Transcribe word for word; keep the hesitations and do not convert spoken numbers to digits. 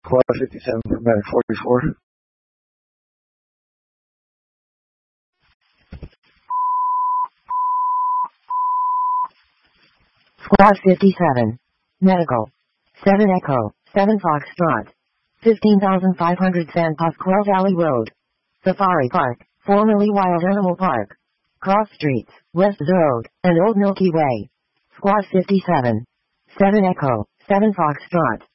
Squad fifty-seven for Medic forty-four. Squad fifty-seven. Medical. seven Echo, seven Foxtrot. fifteen thousand five hundred San Pasquale Valley Road. Safari Park, formerly Wild Animal Park. Cross Streets, West Road, and Old Milky Way. Squad fifty-seven. seven Echo, seven Foxtrot.